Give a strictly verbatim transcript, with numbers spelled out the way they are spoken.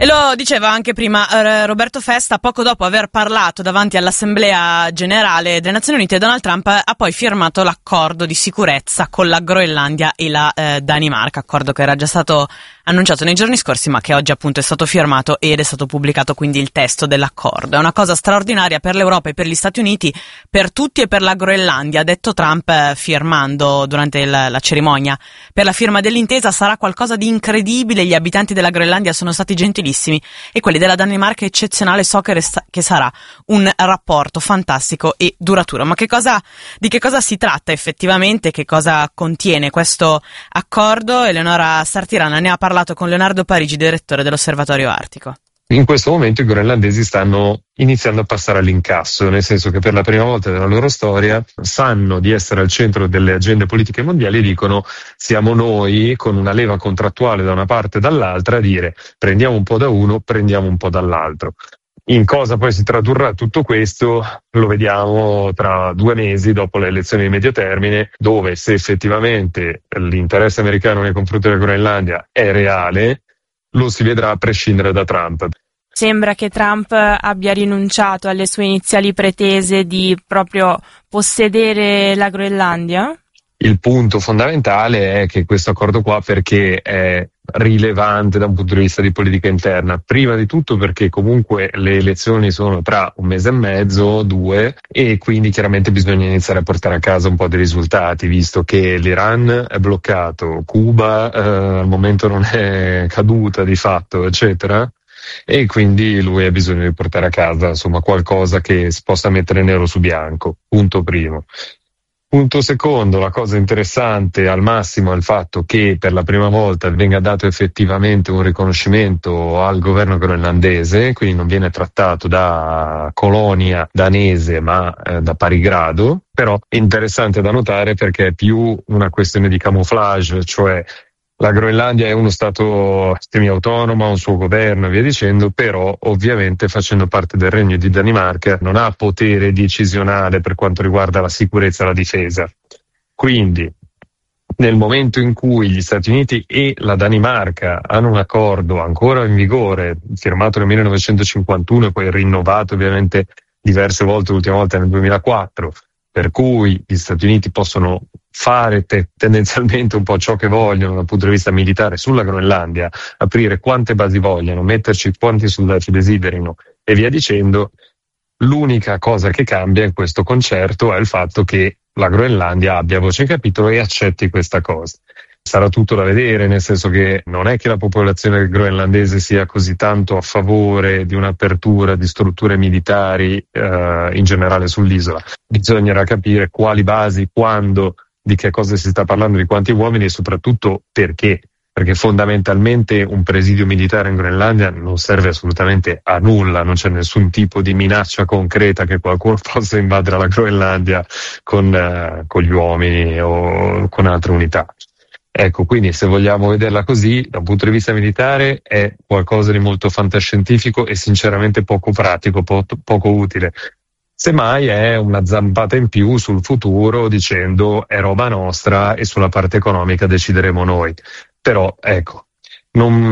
E lo diceva anche prima eh, Roberto Festa, poco dopo aver parlato davanti all'Assemblea Generale delle Nazioni Unite, Donald Trump ha poi firmato l'accordo di sicurezza con la Groenlandia e la eh, Danimarca, accordo che era già stato annunciato nei giorni scorsi ma che oggi appunto è stato firmato ed è stato pubblicato quindi il testo dell'accordo. È una cosa straordinaria per l'Europa e per gli Stati Uniti, per tutti e per la Groenlandia, ha detto Trump eh, firmando durante il, la cerimonia per la firma dell'intesa. Sarà qualcosa di incredibile, gli abitanti della Groenlandia sono stati gentilissimi e quelli della Danimarca eccezionale, so che, resta- che sarà un rapporto fantastico e duraturo. Ma che cosa, di che cosa si tratta effettivamente, che cosa contiene questo accordo? Eleonora Sartirana ne ha parlato con Leonardo Parigi, direttore dell'Osservatorio Artico. In questo momento i groenlandesi stanno iniziando a passare all'incasso, nel senso che per la prima volta nella loro storia sanno di essere al centro delle agende politiche mondiali e dicono: siamo noi, con una leva contrattuale da una parte e dall'altra, a dire prendiamo un po' da uno, prendiamo un po' dall'altro. In cosa poi si tradurrà tutto questo lo vediamo tra due mesi dopo le elezioni di medio termine, dove se effettivamente l'interesse americano nei confronti della Groenlandia è reale, lo si vedrà a prescindere da Trump. Sembra che Trump abbia rinunciato alle sue iniziali pretese di proprio possedere la Groenlandia? Il punto fondamentale è che questo accordo qua, perché è rilevante da un punto di vista di politica interna, prima di tutto perché comunque le elezioni sono tra un mese e mezzo, due, e quindi chiaramente bisogna iniziare a portare a casa un po' di risultati, visto che l'Iran è bloccato, Cuba eh, al momento non è caduta di fatto, eccetera, e quindi lui ha bisogno di portare a casa insomma qualcosa che si possa mettere nero su bianco. Punto primo. Punto secondo, la cosa interessante al massimo è il fatto che per la prima volta venga dato effettivamente un riconoscimento al governo groenlandese, quindi non viene trattato da colonia danese ma eh, da pari grado. Però è interessante da notare perché è più una questione di camouflage, cioè la Groenlandia è uno stato semi-autonomo, ha un suo governo e via dicendo, però ovviamente facendo parte del Regno di Danimarca non ha potere decisionale per quanto riguarda la sicurezza e la difesa. Quindi nel momento in cui gli Stati Uniti e la Danimarca hanno un accordo ancora in vigore, firmato nel millenovecentocinquantuno e poi rinnovato ovviamente diverse volte, l'ultima volta nel duemilaquattro, per cui gli Stati Uniti possono fare te- tendenzialmente un po' ciò che vogliono dal punto di vista militare sulla Groenlandia, aprire quante basi vogliono, metterci quanti soldati desiderino e via dicendo. L'unica cosa che cambia in questo concerto è il fatto che la Groenlandia abbia voce in capitolo e accetti questa cosa. Sarà tutto da vedere, nel senso che non è che la popolazione groenlandese sia così tanto a favore di un'apertura di strutture militari eh, in generale sull'isola. Bisognerà capire quali basi, quando, di che cosa si sta parlando, di quanti uomini e soprattutto perché. Perché fondamentalmente un presidio militare in Groenlandia non serve assolutamente a nulla, non c'è nessun tipo di minaccia concreta che qualcuno possa invadere la Groenlandia con, eh, con gli uomini o con altre unità. Ecco, quindi se vogliamo vederla così, da un punto di vista militare è qualcosa di molto fantascientifico e sinceramente poco pratico, po- poco utile. Semmai è una zampata in più sul futuro dicendo è roba nostra e sulla parte economica decideremo noi. Però ecco, non